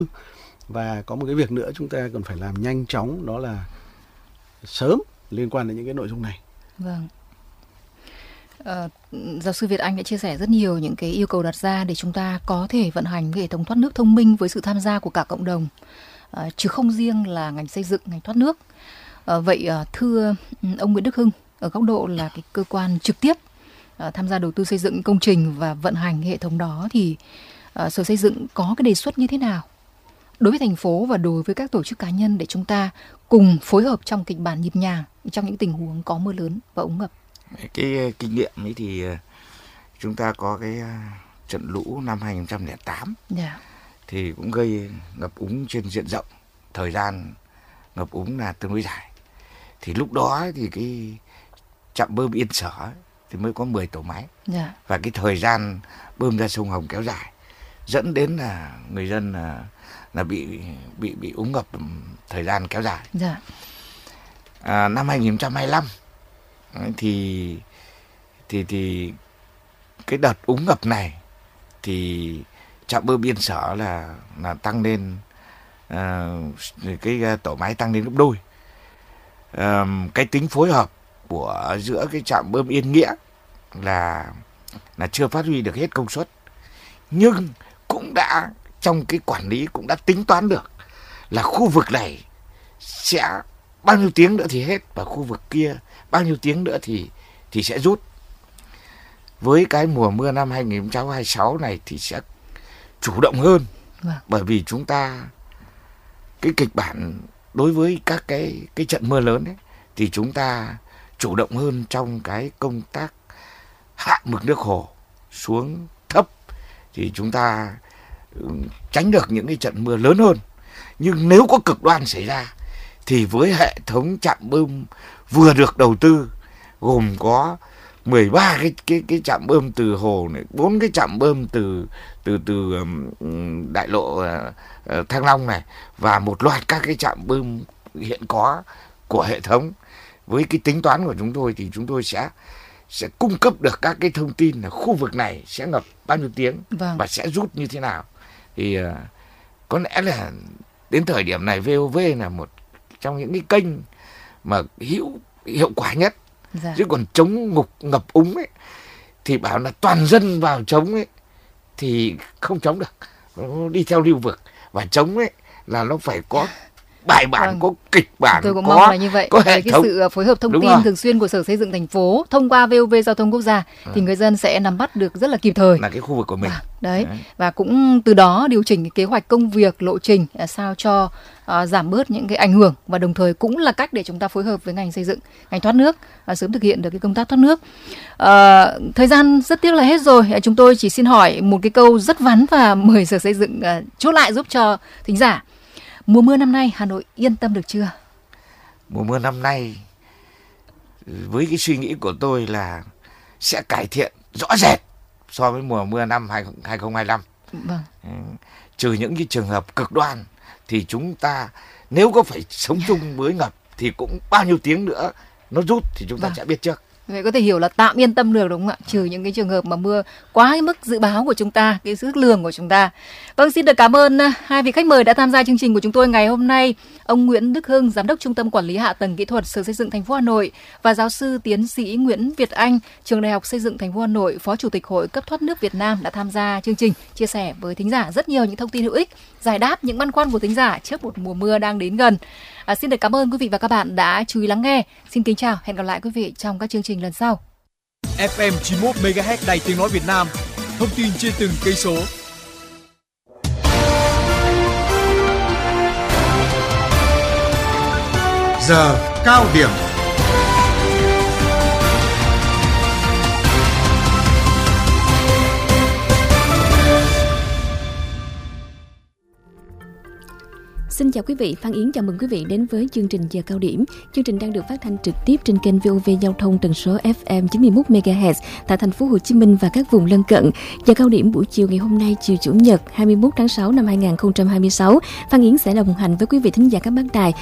Và có một cái việc nữa chúng ta cần phải làm nhanh chóng, đó là sớm liên quan đến những cái nội dung này. Vâng. Giáo sư Việt Anh đã chia sẻ rất nhiều những cái yêu cầu đặt ra để chúng ta có thể vận hành hệ thống thoát nước thông minh với sự tham gia của cả cộng đồng, chứ không riêng là ngành xây dựng, ngành thoát nước. Vậy thưa ông Nguyễn Đức Hưng, ở góc độ là cái cơ quan trực tiếp tham gia đầu tư xây dựng công trình và vận hành hệ thống đó, thì Sở Xây dựng có cái đề xuất như thế nào đối với thành phố và đối với các tổ chức cá nhân để chúng ta cùng phối hợp trong kịch bản nhịp nhàng trong những tình huống có mưa lớn và úng ngập? Cái kinh nghiệm ấy thì chúng ta có cái trận lũ năm 2008 thì cũng gây ngập úng trên diện rộng, thời gian ngập úng là tương đối dài. Thì lúc đó thì cái trạm bơm Yên Sở thì mới có 10 tổ máy, và cái thời gian bơm ra sông Hồng kéo dài dẫn đến là người dân là bị úng ngập thời gian kéo dài. Năm 2025 thì cái đợt úng ngập này thì trạm bơm Yên Sở là tăng lên, cái tổ máy tăng lên gấp đôi. Cái tính phối hợp của giữa cái trạm bơm Yên Nghĩa là chưa phát huy được hết công suất, nhưng cũng đã trong cái quản lý cũng đã tính toán được là khu vực này sẽ bao nhiêu tiếng nữa thì hết, và khu vực kia bao nhiêu tiếng nữa thì sẽ rút. Với cái mùa mưa năm 2026 này thì sẽ chủ động hơn, bởi vì chúng ta cái kịch bản đối với các cái trận mưa lớn ấy, thì chúng ta chủ động hơn trong cái công tác hạ mực nước hồ xuống thấp, thì chúng ta tránh được những cái trận mưa lớn hơn. Nhưng nếu có cực đoan xảy ra thì với hệ thống trạm bơm vừa được đầu tư, gồm có 13 cái trạm bơm từ hồ này, 4 cái trạm bơm từ đại lộ Thăng Long này, và một loạt các cái trạm bơm hiện có của hệ thống. Với cái tính toán của chúng tôi thì chúng tôi sẽ cung cấp được các cái thông tin là khu vực này sẽ ngập bao nhiêu tiếng và sẽ rút như thế nào. Thì có lẽ là đến thời điểm này VOV là một trong những cái kênh mà hiệu quả nhất. Chứ còn chống ngập úng ấy thì bảo là toàn dân vào chống ấy thì không chống được, nó đi theo lưu vực. Và chống ấy là nó phải có bài bản, có kịch bản, tôi cũng mong là như vậy. Có hệ cái thống. Sự phối hợp thông tin thường xuyên của Sở Xây dựng thành phố thông qua VOV Giao thông Quốc gia thì người dân sẽ nắm bắt được rất là kịp thời là cái khu vực của mình. Đấy. Và cũng từ đó điều chỉnh cái kế hoạch công việc, lộ trình sao cho giảm bớt những cái ảnh hưởng, và đồng thời cũng là cách để chúng ta phối hợp với ngành xây dựng, ngành thoát nước sớm thực hiện được cái công tác thoát nước. Thời gian rất tiếc là hết rồi. Chúng tôi chỉ xin hỏi một cái câu rất vắn và mời Sở Xây dựng chốt lại giúp cho thính giả. Mùa mưa năm nay Hà Nội yên tâm được chưa? Mùa mưa năm nay với cái suy nghĩ của tôi là sẽ cải thiện rõ rệt so với mùa mưa năm 2025. Trừ những cái trường hợp cực đoan thì chúng ta nếu có phải sống chung với ngập thì cũng bao nhiêu tiếng nữa nó rút thì chúng ta sẽ biết trước. Vậy có thể hiểu là tạm yên tâm được đúng không ạ? Trừ những cái trường hợp mà mưa quá cái mức dự báo của chúng ta, cái sức lường của chúng ta. Vâng, xin được cảm ơn hai vị khách mời đã tham gia chương trình của chúng tôi ngày hôm nay. Ông Nguyễn Đức Hưng, Giám đốc Trung tâm Quản lý Hạ tầng Kỹ thuật Sở Xây dựng thành phố Hà Nội, và giáo sư tiến sĩ Nguyễn Việt Anh, Trường Đại học Xây dựng thành phố Hà Nội, Phó Chủ tịch Hội Cấp thoát nước Việt Nam đã tham gia chương trình, chia sẻ với thính giả rất nhiều những thông tin hữu ích, giải đáp những băn khoăn của thính giả trước một mùa mưa đang đến gần. Xin được cảm ơn quý vị và các bạn đã chú ý lắng nghe. Xin kính chào, hẹn gặp lại quý vị trong các chương trình lần sau. FM 91 MHz Đài Tiếng nói Việt Nam, thông tin trên từng cây số. Giờ cao điểm. Xin chào quý vị, Phan Yến chào mừng quý vị đến với chương trình Giờ cao điểm. Chương trình đang được phát thanh trực tiếp trên kênh VOV Giao thông tần số FM 91 MHz tại thành phố Hồ Chí Minh và các vùng lân cận. Giờ cao điểm buổi chiều ngày hôm nay, chiều Chủ nhật 21 tháng 6 năm 2026, Phan Yến sẽ đồng hành với quý vị thính giả các bác đài